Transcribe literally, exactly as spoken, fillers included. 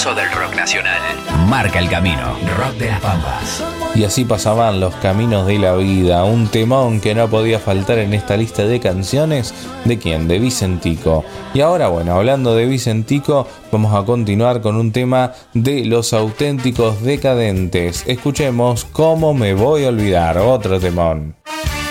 pulso del rock nacional. Marca el camino. Rock de las Pampas. Y así pasaban los caminos de la vida, un temón que no podía faltar en esta lista de canciones. ¿De quién? De Vicentico. Y ahora, bueno, hablando de Vicentico, vamos a continuar con un tema de Los Auténticos Decadentes. Escuchemos Cómo me voy a olvidar, otro temón.